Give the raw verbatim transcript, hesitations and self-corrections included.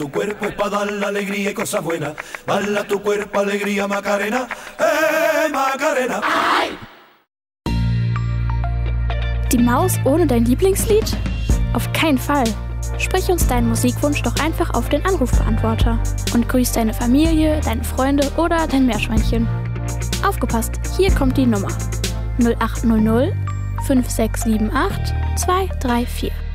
Tu cuerpo es para dar la alegría y cosas buenas. Bala tu cuerpo, alegría, Macarena. Eh, Macarena. Die Maus ohne dein Lieblingslied? Auf keinen Fall. Sprich uns deinen Musikwunsch doch einfach auf den Anrufbeantworter und grüß deine Familie, deine Freunde oder dein Meerschweinchen. Aufgepasst, hier kommt die Nummer null acht null null fünf sechs sieben acht zwei drei vier.